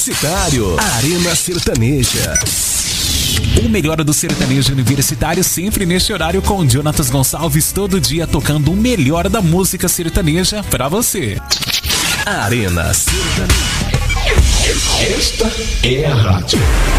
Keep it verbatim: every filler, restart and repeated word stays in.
Universitário, Arena Sertaneja. O melhor do sertanejo universitário sempre neste horário com Jonatas Gonçalves, todo dia tocando o melhor da música sertaneja pra você. Arena Sertaneja. Esta é a rádio.